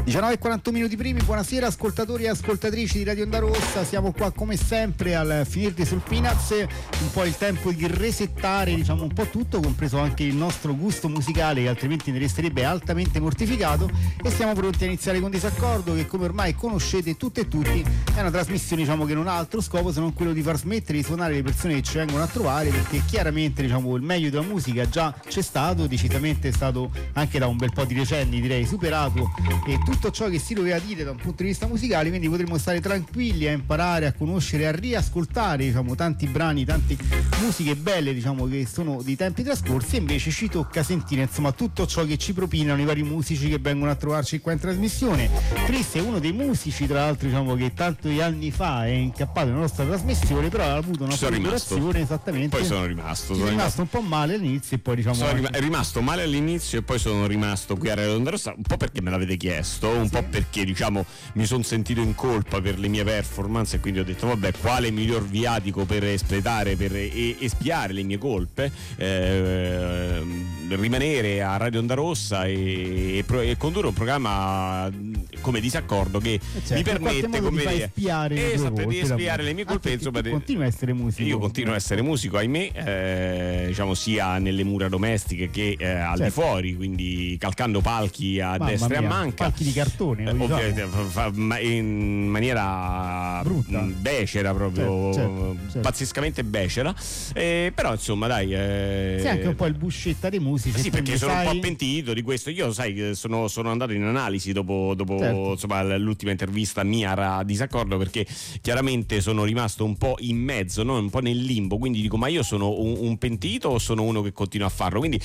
19:41 minuti primi, buonasera ascoltatori e ascoltatrici di Radio Onda Rossa, siamo qua come sempre al finirti sul Peanuts, un po' il tempo di resettare diciamo un po' tutto, compreso anche il nostro gusto musicale che altrimenti ne resterebbe altamente mortificato, e siamo pronti a iniziare con Disaccordo, che come ormai conoscete tutte e tutti è una trasmissione diciamo che non ha altro scopo se non quello di far smettere di suonare le persone che ci vengono a trovare, perché chiaramente diciamo il meglio della musica già c'è stato, decisamente è stato anche da un bel po' di decenni direi superato, e tutto ciò che si doveva dire da un punto di vista musicale, quindi potremmo stare tranquilli a imparare a conoscere, a riascoltare diciamo tanti brani, tante musiche belle diciamo che sono di tempi trascorsi, e invece ci tocca sentire insomma tutto ciò che ci propinano i vari musici che vengono a trovarci qua in trasmissione. Chris è uno dei musici tra l'altro diciamo che tanti anni fa è incappato nella nostra trasmissione, però ha avuto una collaborazione esattamente, poi sono rimasto un po' male all'inizio e poi diciamo è rimasto male all'inizio e poi sono rimasto qui a Radio Onda Rossa, un po' perché me l'avete chiesto, un po' perché diciamo mi sono sentito in colpa per le mie performance e quindi ho detto vabbè, quale miglior viatico per espletare, per espiare le mie colpe, rimanere a Radio Onda Rossa e condurre un programma come Disaccordo che mi permette come di espiare le mie colpe. Insomma, continua a essere musico. Io continuo a essere musico, ahimè, diciamo sia nelle mura domestiche che al di fuori, quindi calcando palchi a destra e a manca, palchi di cartone in maniera brutta, becera proprio, certo. Pazzescamente becera, però insomma dai, sei anche un po' il Buscetta dei musici. Sì, perché sono un po' pentito di questo. Io sai sono andato in analisi dopo certo. Insomma l'ultima intervista mia a Disaccordo, perché chiaramente sono rimasto un po' in mezzo, no? Un po' nel limbo, quindi dico ma io sono un pentito o sono uno che continua a farlo? Quindi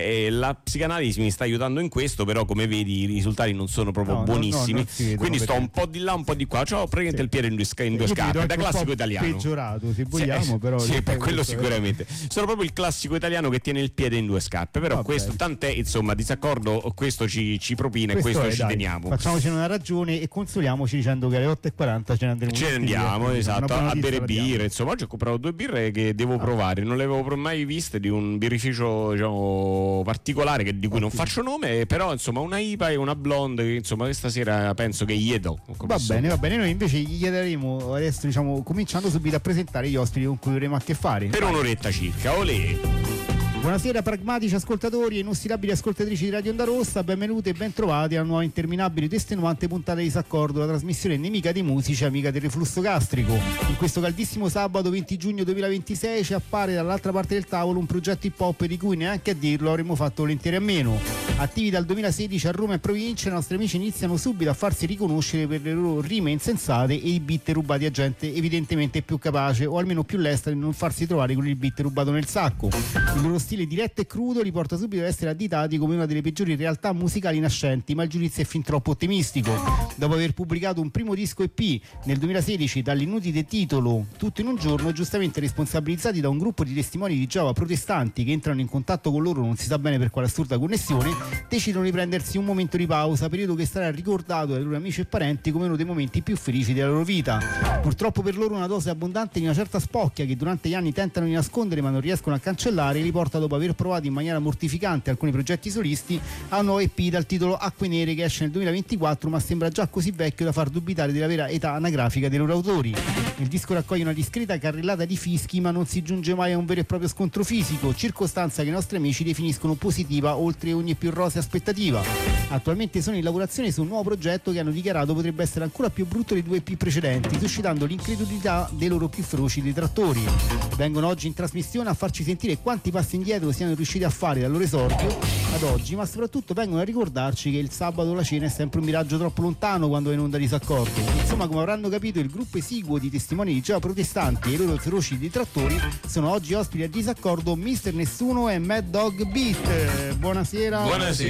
la psicanalisi mi sta aiutando in questo, però come vedi i risultati non sono proprio buonissimi, quindi sto un po' di là un po' di qua, c'ho praticamente il piede in due scarpe, da classico italiano peggiorato se vogliamo, però sì, per quello sicuramente sono proprio il classico italiano che tiene il piede in due scarpe, però questo tant'è, insomma Disaccordo questo ci propina, e questo ci teniamo. Facciamoci una ragione e consoliamoci dicendo che alle 8:40 ce ne andiamo esatto, a bere birre. Insomma oggi ho comprato 2 birre che devo provare, non le avevo mai viste, di un birrificio diciamo particolare di cui non faccio nome, però insomma una IPA e una blonde che insomma questa sera penso che gli do. Va bene, noi invece gli chiederemo adesso diciamo cominciando subito a presentare gli ospiti con cui avremo a che fare per un'oretta circa. Olè. Buonasera pragmatici ascoltatori e inossidabili ascoltatrici di Radio Onda Rossa, benvenuti e bentrovati alla nuova interminabile ed estenuante puntata di Disaccordo, la trasmissione nemica dei musici, amica del reflusso gastrico. In questo caldissimo sabato 20 giugno 2026 ci appare dall'altra parte del tavolo un progetto hip hop di cui neanche a dirlo avremmo fatto volentieri a meno. Attivi dal 2016 a Roma e provincia, i nostri amici iniziano subito a farsi riconoscere per le loro rime insensate e i beat rubati a gente evidentemente più capace o almeno più lesta di non farsi trovare con il beat rubato nel sacco. Il loro stile diretto e crudo li porta subito ad essere additati come una delle peggiori realtà musicali nascenti, ma il giudizio è fin troppo ottimistico. Dopo aver pubblicato un primo disco EP nel 2016 dall'inutile titolo Tutto in un giorno, giustamente responsabilizzati da un gruppo di testimoni di Geova protestanti che entrano in contatto con loro non si sa bene per quale assurda connessione, decidono di prendersi un momento di pausa, periodo che sarà ricordato dai loro amici e parenti come uno dei momenti più felici della loro vita. Purtroppo per loro una dose abbondante di una certa spocchia che durante gli anni tentano di nascondere ma non riescono a cancellare li porta, dopo aver provato in maniera mortificante alcuni progetti solisti, a un nuovo EP dal titolo Acque Nere che esce nel 2024 ma sembra già così vecchio da far dubitare della vera età anagrafica dei loro autori. Il disco raccoglie una discreta carrellata di fischi ma non si giunge mai a un vero e proprio scontro fisico, circostanza che i nostri amici definiscono positiva oltre ogni più rosea aspettativa. Attualmente sono in lavorazione su un nuovo progetto che hanno dichiarato potrebbe essere ancora più brutto dei 2 EP precedenti, suscitando l'incredulità dei loro più feroci detrattori. Vengono oggi in trasmissione a farci sentire quanti passi indietro siano riusciti a fare dal loro esordio ad oggi, ma soprattutto vengono a ricordarci che il sabato la cena è sempre un miraggio troppo lontano quando è in onda Disaccordo. Insomma, come avranno capito, il gruppo esiguo di testimoni di Geova protestanti e i loro feroci detrattori sono oggi ospiti a Disaccordo Mr. Nessuno e Mad Dog Beat. Buonasera,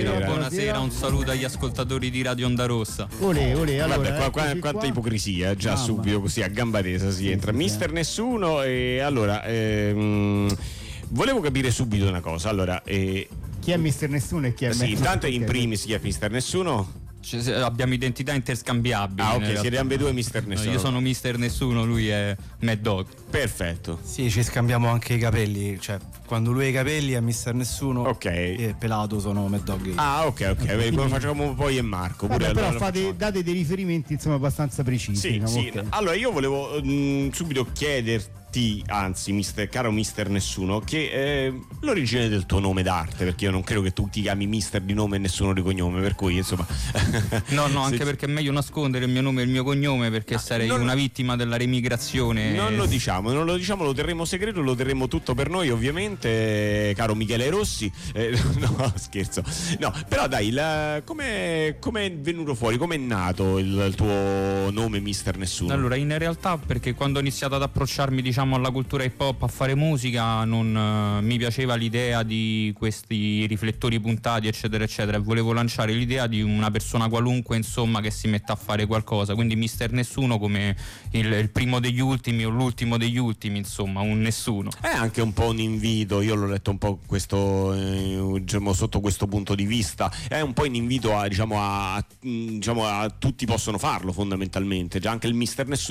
un saluto agli ascoltatori di Radio Onda Rossa. Olè, allora, quanta ipocrisia, già subito così a gamba tesa si entra. Mister Nessuno, e allora volevo capire subito una cosa. Allora, chi è Mister Nessuno e chi è Sì, intanto in primis chi è Mister Nessuno? Abbiamo identità interscambiabili. Ah, ok, siete ambedue Mister Nessuno. Io sono Mister Nessuno, lui è Mad Dog. Perfetto. Sì, ci scambiamo anche i capelli, cioè quando lui ha i capelli è Mister Nessuno, ok, e pelato sono Mad Dog. Ah, ok, come facciamo poi e Marco. Vabbè, pure però allora date dei riferimenti insomma abbastanza precisi. Sì, diciamo, sì. okay. Allora io volevo subito chiederti, anzi caro Mister Nessuno, che l'origine del tuo nome d'arte, perché io non credo che tu ti chiami Mister di nome e Nessuno di cognome, per cui insomma no, anche perché è meglio nascondere il mio nome e il mio cognome, perché sarei una vittima della remigrazione. Non lo diciamo, lo terremo segreto, lo terremo tutto per noi ovviamente, caro Michele Rossi. No, scherzo. No, però dai, come è venuto fuori, come è nato il tuo nome Mister Nessuno? Allora, in realtà, perché quando ho iniziato ad approcciarmi alla cultura hip hop, a fare musica, non mi piaceva l'idea di questi riflettori puntati eccetera eccetera, e volevo lanciare l'idea di una persona qualunque insomma che si metta a fare qualcosa, quindi Mister Nessuno come il primo degli ultimi o l'ultimo degli ultimi, insomma un nessuno. È anche un po' un invito, io l'ho letto un po' questo, diciamo, sotto questo punto di vista, è un po' un invito a tutti possono farlo fondamentalmente, già anche il Mister Nessuno